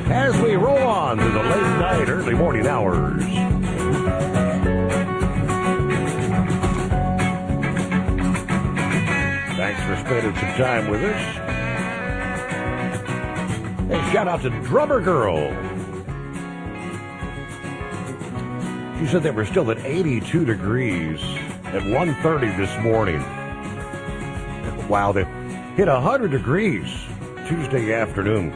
as we roll on to the late night, early morning hours. Thanks for spending some time with us. Hey, shout out to Drummer Girl. She said they were still at 82 degrees at 1:30 this morning. Wow, they hit 100 degrees Tuesday afternoon.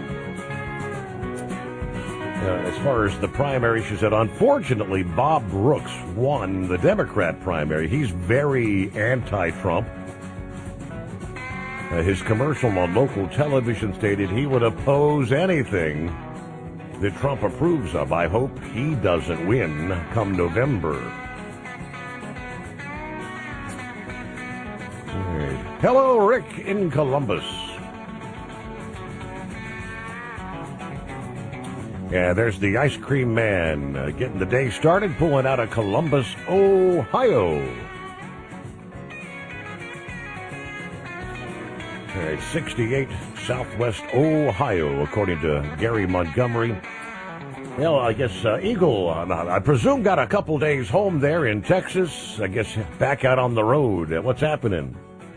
As far as the primary, she said, unfortunately, Bob Brooks won the Democrat primary. He's very anti-Trump. His commercial on local television stated he would oppose anything that Trump approves of. I hope he doesn't win come November. Right. Hello, Rick in Columbus. Yeah, there's the ice cream man getting the day started, pulling out of Columbus, Ohio. All right, 68 Southwest Ohio, according to Gary Montgomery. Well, I guess Eagle, I presume, got a couple days home there in Texas. I guess back out on the road. What's happening?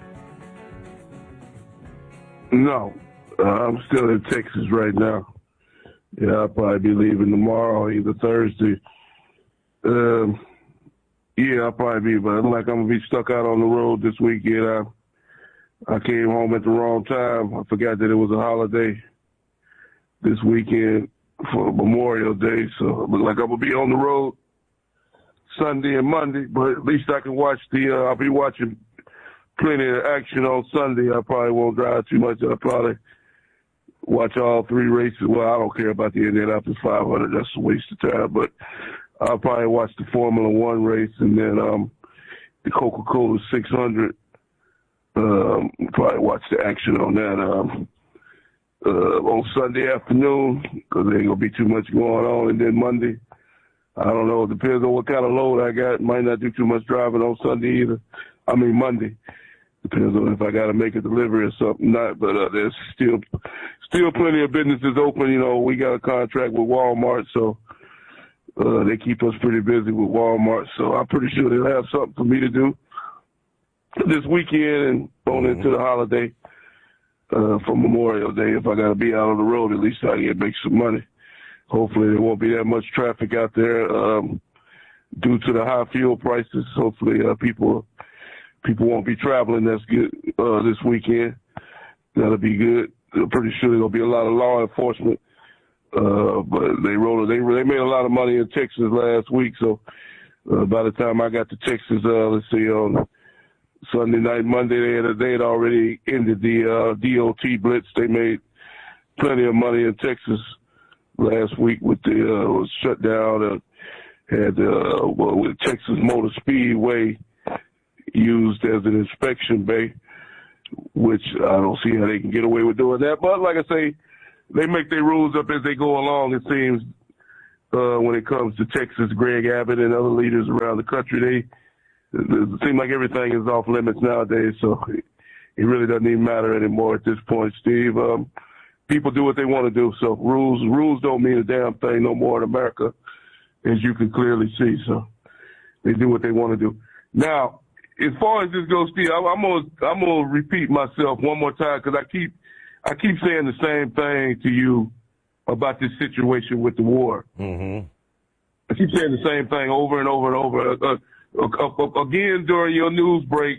No, I'm still in Texas right now. Yeah, I'll probably be leaving tomorrow, either Thursday. Yeah, I'll probably be, but I'm going to be stuck out on the road this weekend. I came home at the wrong time. I forgot that it was a holiday this weekend for Memorial Day, so it looks like I'm going to be on the road Sunday and Monday, but at least I can watch I'll be watching plenty of action on Sunday. I probably won't drive too much. I'll probably watch all three races. Well, I don't care about the Indianapolis 500. That's a waste of time, but I'll probably watch the Formula One race and then the Coca-Cola 600. Probably watch the action on that on Sunday afternoon because there ain't going to be too much going on. And then Monday, I don't know. It depends on what kind of load I got. Might not do too much driving on Sunday either. I mean, Monday. Depends on if I got to make a delivery or something. Not, but there's still plenty of businesses open. You know, we got a contract with Walmart, so they keep us pretty busy with Walmart. So I'm pretty sure they'll have something for me to do this weekend and on into the holiday for Memorial Day. If I got to be out on the road, at least I can make some money. Hopefully there won't be that much traffic out there due to the high fuel prices. Hopefully people won't be traveling. That's good this weekend. That'll be good. I'm pretty sure there'll be a lot of law enforcement. But they made a lot of money in Texas last week. So by the time I got to Texas, let's see, on Sunday night, Monday, they had already ended the DOT blitz. They made plenty of money in Texas last week with the shutdown. With Texas Motor Speedway used as an inspection bay, which I don't see how they can get away with doing that. But like I say, they make their rules up as they go along, it seems, when it comes to Texas. Greg Abbott and other leaders around the country, it seems like everything is off limits nowadays, so it really doesn't even matter anymore at this point, Steve. People do what they want to do, so rules don't mean a damn thing no more in America, as you can clearly see. So they do what they want to do. Now, as far as this goes, Steve, I'm gonna repeat myself one more time because I keep saying the same thing to you about this situation with the war. Mm-hmm. I keep saying the same thing over and over and over. Again, during your news break,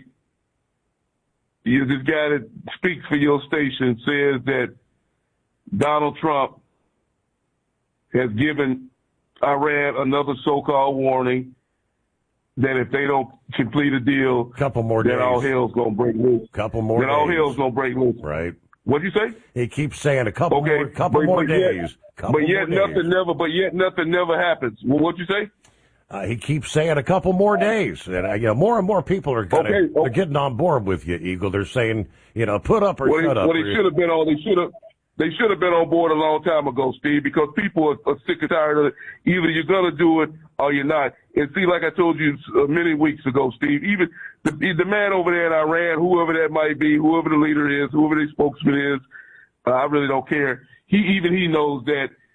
this guy that speaks for your station says that Donald Trump has given Iran another so-called warning that if they don't complete a deal, couple more days, then all hell's gonna break loose. All hell's gonna break loose. Right. What'd you say? He keeps saying a couple more days. But yet nothing never happens. Well, what'd you say? He keeps saying a couple more days, and more and more people are they're getting on board with you, Eagle. They're saying, put up or shut up. Well, they should have been on. They should have been on board a long time ago, Steve, because people are sick and tired of it. Either you're gonna do it or you're not. And see, like I told you many weeks ago, Steve, even the man over there in Iran, whoever that might be, whoever the leader is, whoever the spokesman is, I really don't care. He knows that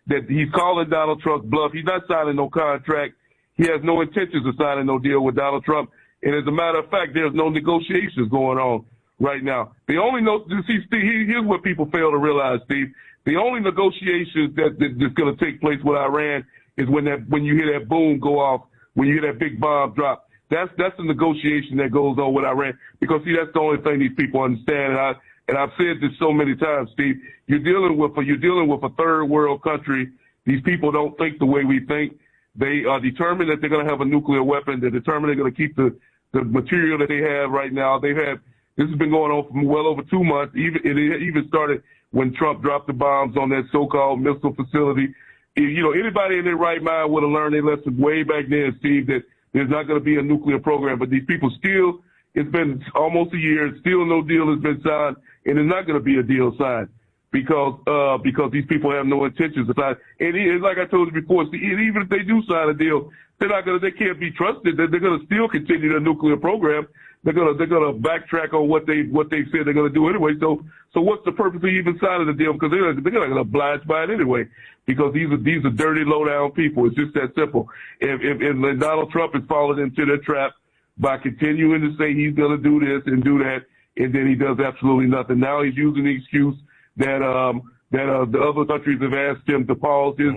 that he's calling Donald Trump's bluff. He's not signing no contract. He has no intentions of signing no deal with Donald Trump. And as a matter of fact, there's no negotiations going on right now. The only here's what people fail to realize, Steve. The only negotiations that's going to take place with Iran is when you hear that boom go off, when you hear that big bomb drop. That's the negotiation that goes on with Iran. Because see, that's the only thing these people understand. And I've said this so many times, Steve. You're dealing with a third world country. These people don't think the way we think. They are determined that they're going to have a nuclear weapon. They're determined they're going to keep the material that they have right now. This has been going on for well over 2 months. It even started when Trump dropped the bombs on that so-called missile facility. Anybody in their right mind would have learned their lesson way back then, Steve, that there's not going to be a nuclear program. But these people it's been almost a year, still no deal has been signed, and there's not going to be a deal signed because these people have no intentions of signing. And like I told you before, even if they do sign a deal, they can't be trusted. They're going to still continue their nuclear program. They're going to backtrack on what they said they're going to do anyway. So what's the purpose of even signing the deal? Because they're not going to oblige by it anyway. Because these are dirty, low down people. It's just that simple. If Donald Trump has fallen into their trap by continuing to say he's going to do this and do that, and then he does absolutely nothing. Now he's using the excuse that the other countries have asked him to pause his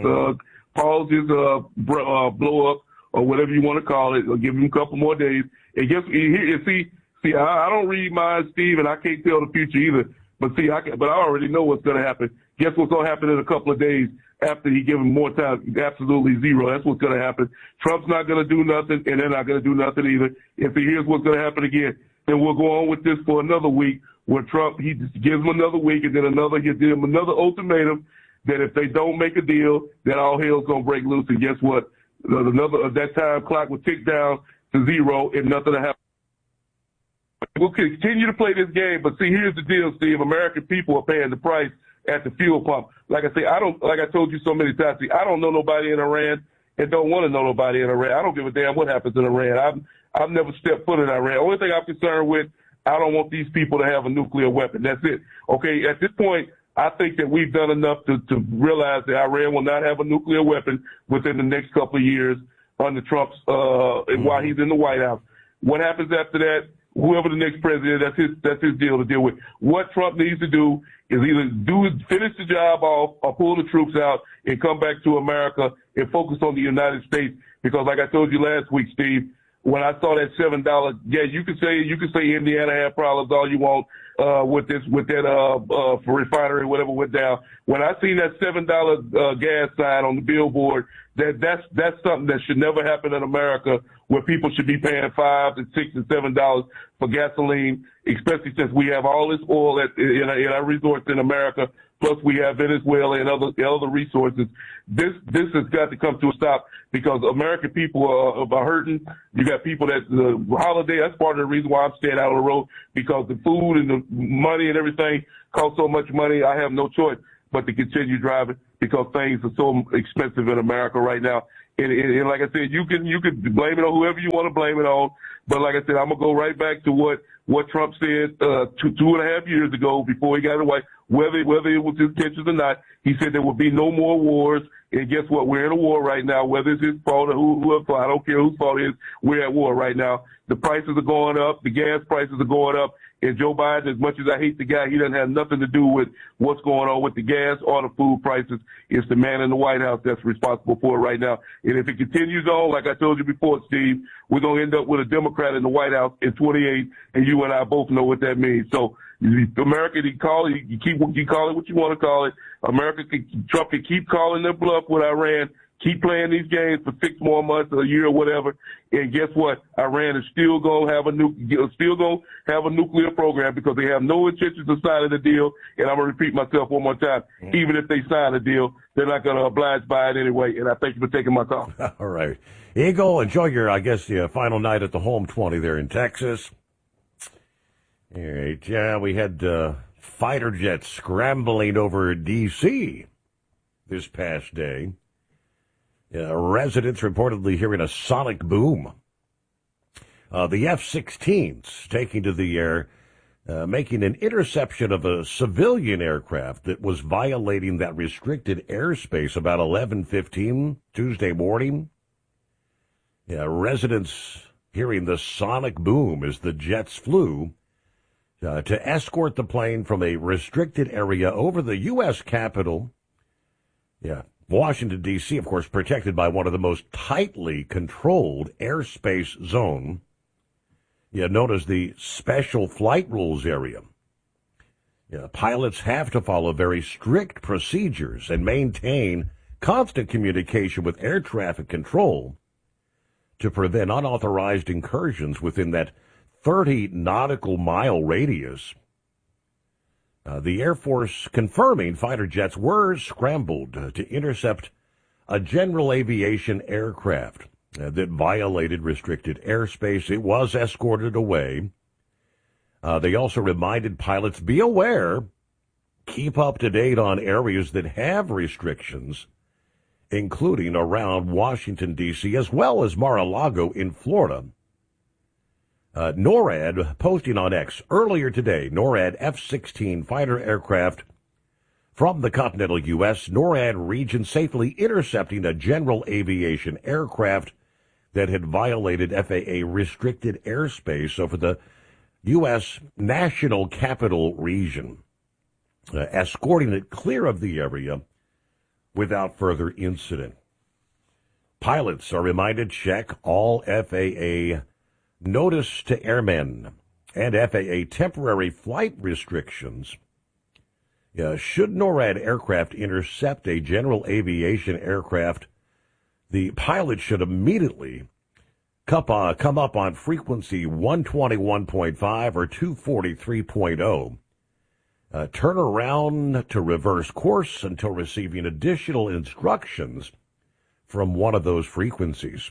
blow up or whatever you want to call it, or give him a couple more days. And I don't read minds, Steve, and I can't tell the future either. But I already know what's going to happen. Guess what's going to happen in a couple of days after he gives him more time? Absolutely zero. That's what's going to happen. Trump's not going to do nothing, and they're not going to do nothing either. Here's what's going to happen again. Then we'll go on with this for another week, where Trump, he just gives them another week, and then he'll give them another ultimatum that if they don't make a deal, then all hell's going to break loose. And guess what? That time clock will tick down to zero, and nothing will happen. We'll continue to play this game, but see, here's the deal, Steve. American people are paying the price at the fuel pump. Like I say, like I told you so many times, see, I don't know nobody in Iran and don't want to know nobody in Iran. I don't give a damn what happens in Iran. I've never stepped foot in Iran. Only thing I'm concerned with, I don't want these people to have a nuclear weapon. That's it. Okay, at this point, I think that we've done enough to realize that Iran will not have a nuclear weapon within the next couple of years under Trump's while he's in the White House. What happens after that? Whoever the next president, that's his deal to deal with. What Trump needs to do is either finish the job off or pull the troops out and come back to America and focus on the United States. Because like I told you last week, Steve, when I saw that $7, you can say Indiana had problems all you want with that for refinery, whatever went down. When I seen that $7 gas sign on the billboard, that's something that should never happen in America, where people should be paying $5 and $6 and $7 for gasoline, especially since we have all this oil in our resorts in America. Plus, we have Venezuela and other resources. This has got to come to a stop because American people are hurting. You got people that the holiday. That's part of the reason why I'm staying out on the road, because the food and the money and everything costs so much money. I have no choice but to continue driving because things are so expensive in America right now. And like I said, you can blame it on whoever you want to blame it on. But like I said, I'm gonna go right back to what Trump said 2.5 years ago before he got away. Whether it was his intentions or not, he said there would be no more wars. And guess what? We're in a war right now. Whether it's his fault or whoever, I don't care whose fault it is. We're at war right now. The prices are going up. The gas prices are going up. And Joe Biden, as much as I hate the guy, he doesn't have nothing to do with what's going on with the gas or the food prices. It's the man in the White House that's responsible for it right now. And if it continues on, like I told you before, Steve, we're going to end up with a Democrat in the White House in 28, and you and I both know what that means. So America, you call it what you want to call it. Trump can keep calling their bluff with Iran, keep playing these games for 6 more months, a year, or whatever. And guess what? Iran is still going to have a nuclear program because they have no intentions of signing the deal. And I'm going to repeat myself one more time. Even if they sign a deal, they're not going to oblige by it anyway. And I thank you for taking my call. All right. Eagle, enjoy your, the final night at the home 20 there in Texas. All right. Yeah, we had fighter jets scrambling over D.C. this past day. Residents reportedly hearing a sonic boom. The F-16s taking to the air making an interception of a civilian aircraft that was violating that restricted airspace about 11:15 Tuesday morning. Residents hearing the sonic boom as the jets flew to escort the plane from a restricted area over the U.S. Capitol. Washington, D.C., of course, protected by one of the most tightly controlled airspace zone, known as the Special Flight Rules area. Pilots have to follow very strict procedures and maintain constant communication with air traffic control to prevent unauthorized incursions within that 30 nautical mile radius. The Air Force confirming fighter jets were scrambled to intercept a general aviation aircraft that violated restricted airspace. It was escorted away. They also reminded pilots, be aware, keep up to date on areas that have restrictions, including around Washington, D.C., as well as Mar-a-Lago in Florida. NORAD posting on X earlier today, NORAD F-16 fighter aircraft from the continental U.S., NORAD region safely intercepting a general aviation aircraft that had violated FAA restricted airspace over the U.S. National Capital Region, escorting it clear of the area without further incident. Pilots are reminded check all FAA notice to airmen and FAA temporary flight restrictions. Should NORAD aircraft intercept a general aviation aircraft, the pilot should immediately come up on frequency 121.5 or 243.0. Turn around to reverse course until receiving additional instructions from one of those frequencies.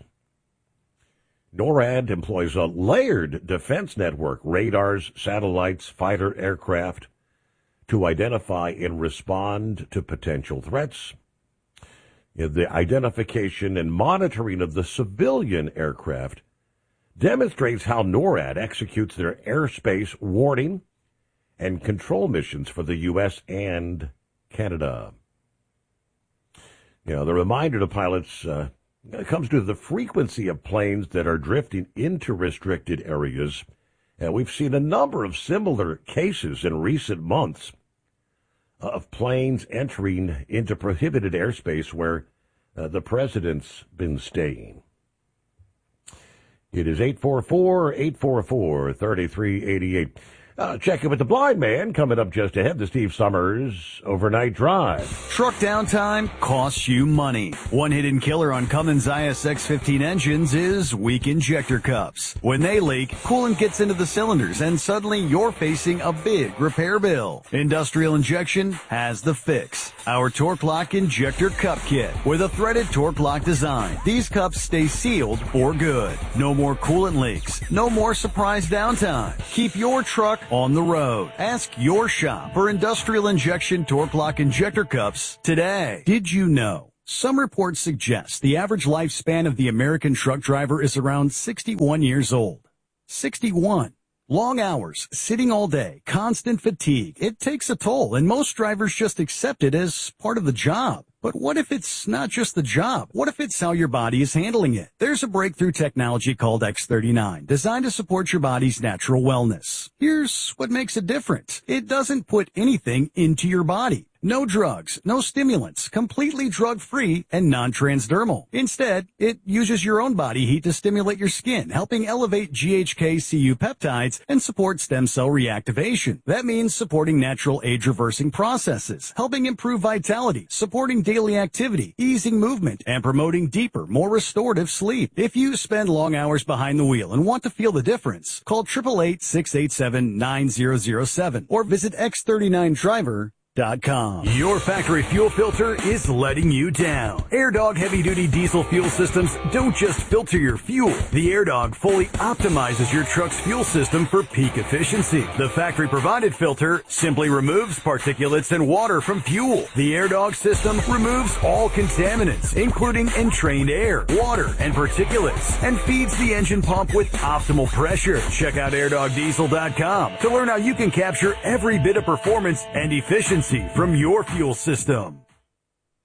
NORAD employs a layered defense network, radars, satellites, fighter aircraft, to identify and respond to potential threats. The identification and monitoring of the civilian aircraft demonstrates how NORAD executes their airspace warning and control missions for the U.S. and Canada. The reminder to pilots comes to the frequency of planes that are drifting into restricted areas. And we've seen a number of similar cases in recent months of planes entering into prohibited airspace where the president's been staying. It is 844-844-3388. Check in with the blind man coming up just ahead. The Steve Summers Overnight Drive. Truck downtime costs you money. One hidden killer on Cummins ISX-15 engines is weak injector cups. When they leak, coolant gets into the cylinders and suddenly you're facing a big repair bill. Industrial Injection has the fix. Our Torque Lock Injector Cup Kit with a threaded Torque Lock design. These cups stay sealed for good. No more coolant leaks. No more surprise downtime. Keep your truck on the road. Ask your shop for Industrial Injection Torque Lock Injector Cups today. Did you know? Some reports suggest the average lifespan of the American truck driver is around 61 years old. 61. Long hours, sitting all day, constant fatigue. It takes a toll, and most drivers just accept it as part of the job. But what if it's not just the job? What if it's how your body is handling it? There's a breakthrough technology called X39, designed to support your body's natural wellness. Here's what makes it different. It doesn't put anything into your body. No drugs, no stimulants, completely drug-free and non-transdermal. Instead, it uses your own body heat to stimulate your skin, helping elevate GHK-Cu peptides and support stem cell reactivation. That means supporting natural age-reversing processes, helping improve vitality, supporting daily activity, easing movement, and promoting deeper, more restorative sleep. If you spend long hours behind the wheel and want to feel the difference, call 888-687-9007 or visit X39Driver.com. Your factory fuel filter is letting you down. AirDog heavy-duty diesel fuel systems don't just filter your fuel. The AirDog fully optimizes your truck's fuel system for peak efficiency. The factory-provided filter simply removes particulates and water from fuel. The AirDog system removes all contaminants, including entrained air, water, and particulates, and feeds the engine pump with optimal pressure. Check out airdogdiesel.com to learn how you can capture every bit of performance and efficiency from your fuel system.